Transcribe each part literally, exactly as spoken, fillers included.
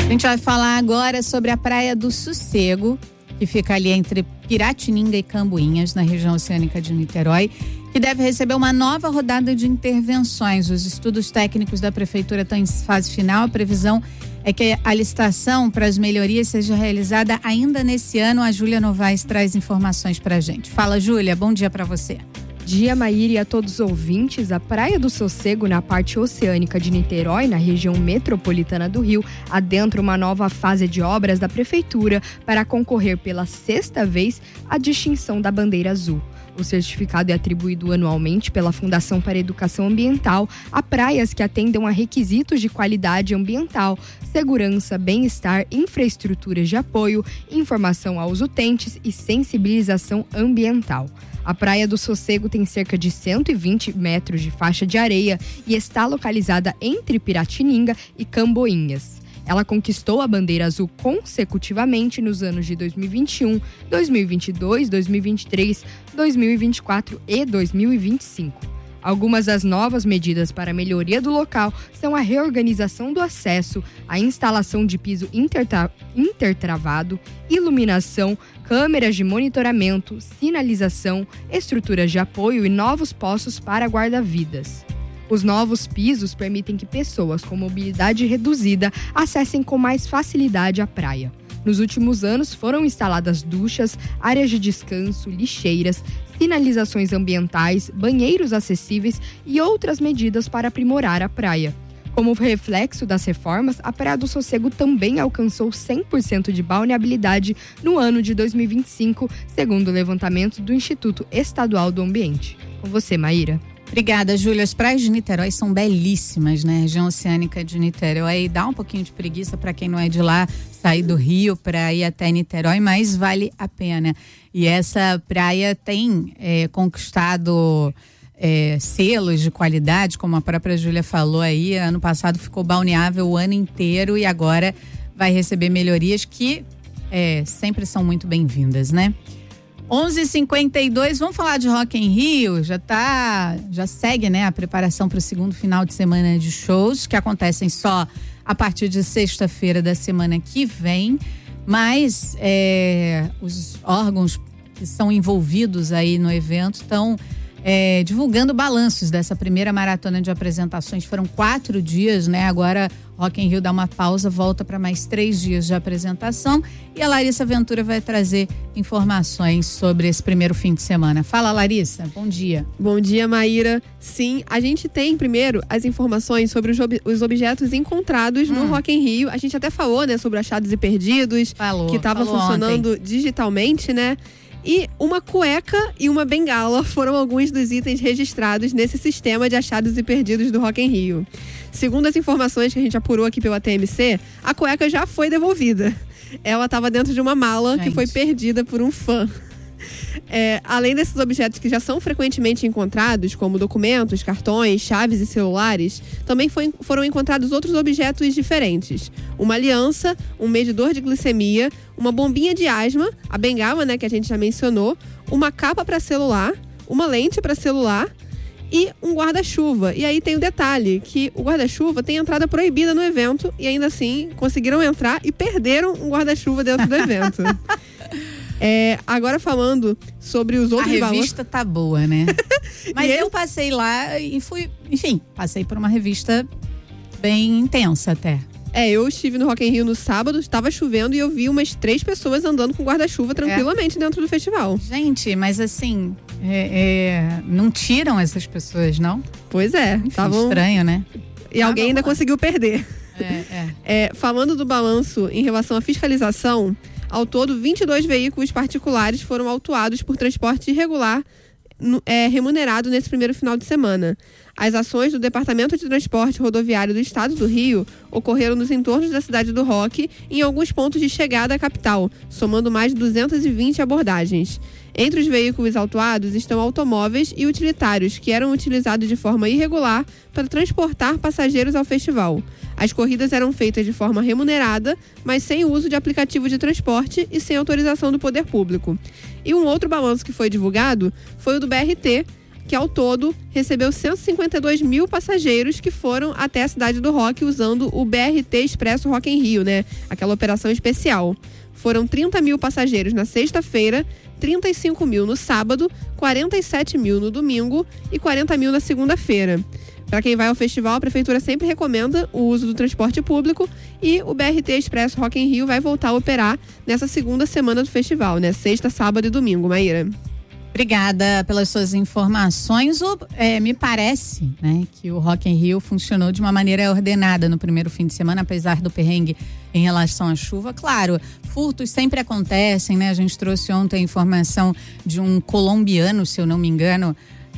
A gente vai falar agora sobre a Praia do Sossego, que fica ali entre Piratininga e Camboinhas, na região oceânica de Niterói, que deve receber uma nova rodada de intervenções. Os estudos técnicos da prefeitura estão em fase final. A previsão é que a licitação para as melhorias seja realizada ainda nesse ano. A Júlia Novaes traz informações para a gente. Fala, Júlia, bom dia para você. Dia, Maíra, e a todos os ouvintes. A Praia do Sossego, na parte oceânica de Niterói, na região metropolitana do Rio, adentra uma nova fase de obras da prefeitura para concorrer pela sexta vez à distinção da bandeira azul. O certificado é atribuído anualmente pela Fundação para a Educação Ambiental a praias que atendam a requisitos de qualidade ambiental, segurança, bem-estar, infraestruturas de apoio, informação aos utentes e sensibilização ambiental. A Praia do Sossego tem cerca de cento e vinte metros de faixa de areia e está localizada entre Piratininga e Camboinhas. Ela conquistou a bandeira azul consecutivamente nos anos de dois mil e vinte e um, dois mil e vinte e dois, dois mil e vinte e três, dois mil e vinte e quatro e dois mil e vinte e cinco. Algumas das novas medidas para a melhoria do local são a reorganização do acesso, a instalação de piso intertra- intertravado, iluminação, câmeras de monitoramento, sinalização, estruturas de apoio e novos postos para guarda-vidas. Os novos pisos permitem que pessoas com mobilidade reduzida acessem com mais facilidade a praia. Nos últimos anos, foram instaladas duchas, áreas de descanso, lixeiras, sinalizações ambientais, banheiros acessíveis e outras medidas para aprimorar a praia. Como reflexo das reformas, a Praia do Sossego também alcançou cem por cento de balneabilidade no ano de dois mil e vinte e cinco, segundo o levantamento do Instituto Estadual do Ambiente. Com você, Maíra. Obrigada, Júlia. As praias de Niterói são belíssimas, né? A região oceânica de Niterói dá um pouquinho de preguiça para quem não é de lá sair do Rio para ir até Niterói, mas vale a pena. E essa praia tem é, conquistado é, selos de qualidade, como a própria Júlia falou aí. Ano passado ficou balneável o ano inteiro e agora vai receber melhorias que é, sempre são muito bem-vindas, né? onze e cinquenta e dois, vamos falar de Rock in Rio. Já tá, já segue, né, a preparação para o segundo final de semana de shows, que acontecem só a partir de sexta-feira da semana que vem. Mas é, os órgãos que são envolvidos aí no evento estão é, divulgando balanços dessa primeira maratona de apresentações. Foram quatro dias, né? Agora Rock in Rio dá uma pausa, volta para mais três dias de apresentação e a Larissa Ventura vai trazer informações sobre esse primeiro fim de semana. Fala, Larissa, bom dia. Bom dia, Maíra. Sim, a gente tem primeiro as informações sobre os, ob- os objetos encontrados hum. no Rock in Rio. A gente até falou, né, sobre achados e perdidos, falou, que estava funcionando ontem. digitalmente, né? E uma cueca e uma bengala foram alguns dos itens registrados nesse sistema de achados e perdidos do Rock in Rio. Segundo as informações que a gente apurou aqui pela T M C, a cueca já foi devolvida. Ela estava dentro de uma mala gente. que foi perdida por um fã. É, além desses objetos que já são frequentemente encontrados, como documentos, cartões, chaves e celulares, também foi, foram encontrados outros objetos diferentes. Uma aliança, um medidor de glicemia, uma bombinha de asma, a bengala, né, que a gente já mencionou, uma capa para celular, uma lente para celular e um guarda-chuva. E aí tem o detalhe, que o guarda-chuva tem entrada proibida no evento e ainda assim conseguiram entrar e perderam um guarda-chuva dentro do evento. É, agora falando sobre os outros valores. A valores... revista tá boa, né? Mas eu passei lá e fui, enfim, passei por uma revista bem intensa até. É, eu estive no Rock in Rio no sábado, estava chovendo e eu vi umas três pessoas andando com guarda-chuva tranquilamente é. dentro do festival. Gente, mas assim, é, é, não tiram essas pessoas, não? Pois é. Enfim, tavam... estranho, né? E ah, alguém ainda lá. conseguiu perder. É, é. É, falando do balanço em relação à fiscalização, ao todo, vinte e dois veículos particulares foram autuados por transporte irregular é, remunerado nesse primeiro final de semana. As ações do Departamento de Transporte Rodoviário do Estado do Rio ocorreram nos entornos da cidade do Rock e em alguns pontos de chegada à capital, somando mais de duzentas e vinte abordagens. Entre os veículos autuados estão automóveis e utilitários, que eram utilizados de forma irregular para transportar passageiros ao festival. As corridas eram feitas de forma remunerada, mas sem o uso de aplicativo de transporte e sem autorização do poder público. E um outro balanço que foi divulgado foi o do B R T, que ao todo recebeu cento e cinquenta e dois mil passageiros que foram até a cidade do rock usando o B R T Expresso Rock in Rio, né? Aquela operação especial. Foram trinta mil passageiros na sexta-feira, trinta e cinco mil no sábado, quarenta e sete mil no domingo e quarenta mil na segunda-feira. Para quem vai ao festival, a prefeitura sempre recomenda o uso do transporte público e o B R T Expresso Rock in Rio vai voltar a operar nessa segunda semana do festival, né? Sexta, sábado e domingo, Maíra. Obrigada pelas suas informações. O, é, me parece, né, que o Rock in Rio funcionou de uma maneira ordenada no primeiro fim de semana, apesar do perrengue em relação à chuva. Claro, furtos sempre acontecem, né? A gente trouxe ontem a informação de um colombiano, se eu não me engano,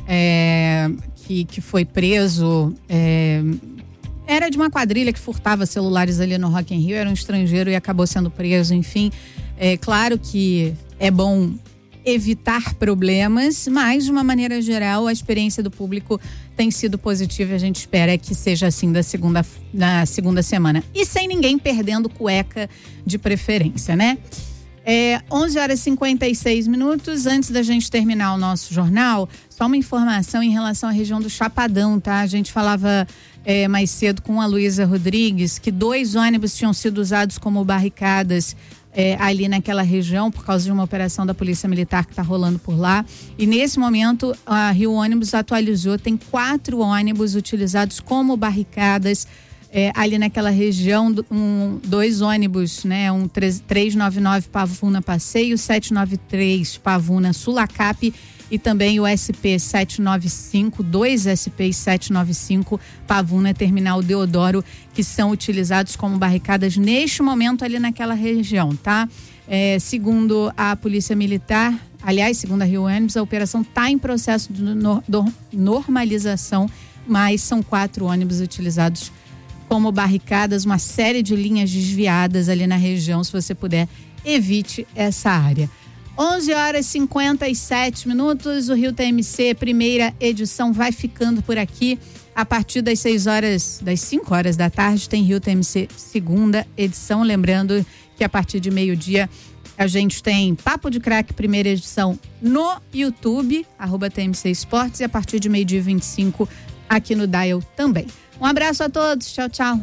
é, que, que foi preso. É, era de uma quadrilha que furtava celulares ali no Rock in Rio, era um estrangeiro e acabou sendo preso. Enfim, é claro que é bom evitar problemas, mas de uma maneira geral a experiência do público tem sido positiva e a gente espera que seja assim da segunda, na segunda semana. E sem ninguém perdendo cueca de preferência, né? É, onze horas e cinquenta e seis minutos. Antes da gente terminar o nosso jornal, só uma informação em relação à região do Chapadão, tá? A gente falava é, mais cedo com a Luísa Rodrigues que dois ônibus tinham sido usados como barricadas É, ali naquela região por causa de uma operação da Polícia Militar que está rolando por lá. E nesse momento a Rio Ônibus atualizou, tem quatro ônibus utilizados como barricadas é, ali naquela região, um, dois ônibus, né? Um trezentos e noventa e nove Pavuna Passeio, setecentos e noventa e três Pavuna Sulacap e também o S P setecentos e noventa e cinco, dois S P setecentos e noventa e cinco Pavuna Terminal Deodoro, que são utilizados como barricadas neste momento ali naquela região, tá? É, segundo a Polícia Militar, aliás, segundo a Rio Ônibus, a operação está em processo de no, do, normalização, mas são quatro ônibus utilizados como barricadas, uma série de linhas desviadas ali na região. Se você puder, evite essa área. onze horas e cinquenta e sete minutos, o Rio T M C, primeira edição, vai ficando por aqui. A partir das seis horas, das cinco horas da tarde, tem Rio T M C segunda edição. Lembrando que a partir de meio-dia a gente tem Papo de Crack, primeira edição, no YouTube, arroba T M C Esportes, e a partir de meio-dia e vinte e cinco aqui no Dial também. Um abraço a todos, tchau, tchau.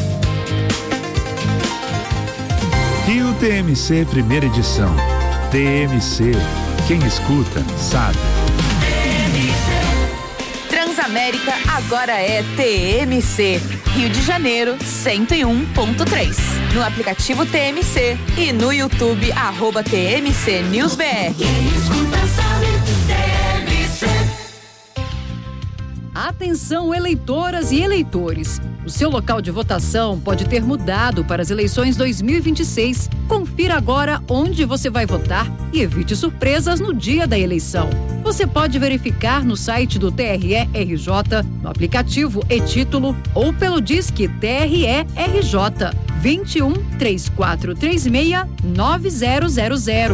Rio T M C, primeira edição. T M C, quem escuta, sabe. Transamérica agora é T M C. Rio de Janeiro, cento e um ponto três. No aplicativo T M C e no YouTube, arroba T M C News B R. Quem escuta sabe, T M C. Atenção, eleitoras e eleitores. O seu local de votação pode ter mudado para as eleições dois mil e vinte e seis. Confira agora onde você vai votar e evite surpresas no dia da eleição. Você pode verificar no site do T R E R J, no aplicativo e-Título ou pelo Disque T R E R J vinte e um, três quatro três seis, nove zero zero zero.